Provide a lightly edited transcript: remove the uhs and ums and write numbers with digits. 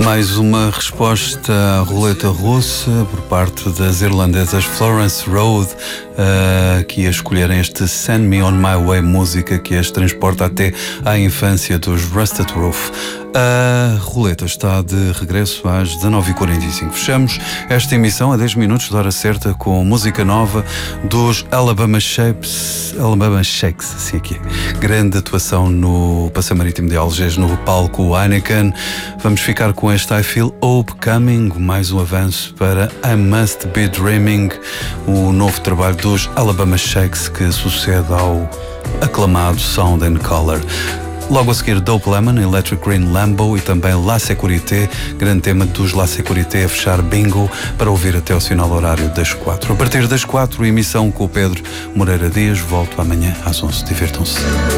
Mais uma resposta à roleta russa por parte das irlandesas Florence Road, que ia escolherem este Send Me On My Way, música que as transporta até à infância dos Rusted Roof. A roleta está de regresso às 19h45. Fechamos esta emissão a 10 minutos da hora certa com música nova dos Alabama Shakes, assim aqui é. Grande atuação no Passeio Marítimo de Algés, no palco Heineken. Vamos ficar com este I Feel Hope Coming, mais um avanço para I Must Be Dreaming, o novo trabalho dos Alabama Shakes que sucede ao aclamado Sound and Color. Logo a seguir, Dope Lemon, Electric Green Lambo e também La Sécurité, grande tema dos La Sécurité a fechar bingo para ouvir até ao final horário das 4. A partir das 4, emissão com o Pedro Moreira Dias. Volto amanhã às 11. Divirtam-se.